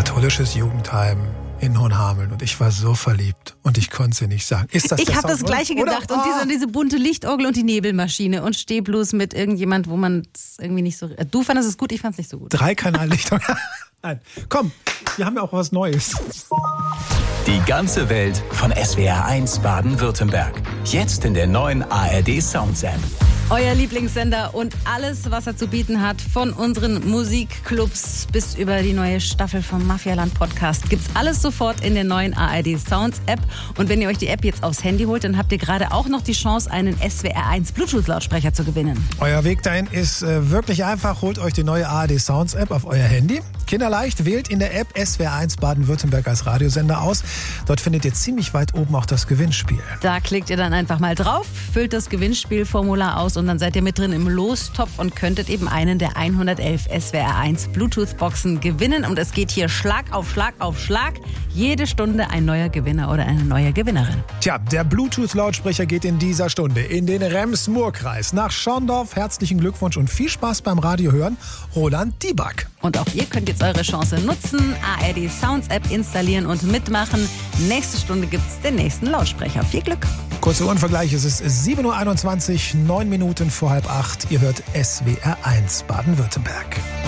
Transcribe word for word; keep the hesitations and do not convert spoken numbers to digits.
katholisches Jugendheim in Hohenhameln und ich war so verliebt und ich konnte sie nicht sagen. Ist das Ich der habe das Song, Gleiche oder? gedacht. Und diese, diese bunte Lichtorgel und die Nebelmaschine und Stehblues mit irgendjemand, wo man es irgendwie nicht so... Du fandest es gut, ich fand es nicht so gut. Dreikanallichtung. Nein, komm, wir haben ja auch was Neues. Die ganze Welt von S W R eins Baden-Württemberg. Jetzt in der neuen A R D Sounds App. Euer Lieblingssender und alles, was er zu bieten hat, von unseren Musikclubs bis über die neue Staffel vom Mafialand Podcast, gibt's alles sofort in der neuen A R D Sounds App. Und wenn ihr euch die App jetzt aufs Handy holt, dann habt ihr gerade auch noch die Chance, einen S W R eins Bluetooth-Lautsprecher zu gewinnen. Euer Weg dahin ist äh, wirklich einfach. Holt euch die neue A R D Sounds App auf euer Handy. Kinderleicht, wählt in der App S W R eins Baden-Württemberg als Radiosender aus. Dort findet ihr ziemlich weit oben auch das Gewinnspiel. Da klickt ihr dann einfach mal drauf, füllt das Gewinnspielformular aus und dann seid ihr mit drin im Lostopf und könntet eben einen der hundertelf S W R eins Bluetooth-Boxen gewinnen. Und es geht hier Schlag auf Schlag auf Schlag. Jede Stunde ein neuer Gewinner oder eine neue Gewinnerin. Tja, der Bluetooth-Lautsprecher geht in dieser Stunde in den Rems-Murr-Kreis nach Schorndorf. Herzlichen Glückwunsch und viel Spaß beim Radiohören. Roland Dieback. Und auch ihr könnt jetzt eure Chance nutzen. A R D Sounds App installieren und mitmachen. Nächste Stunde gibt's den nächsten Lautsprecher. Viel Glück. Kurzer Uhrenvergleich, es ist sieben Uhr einundzwanzig, neun Minuten vor halb acht. Ihr hört S W R eins Baden-Württemberg.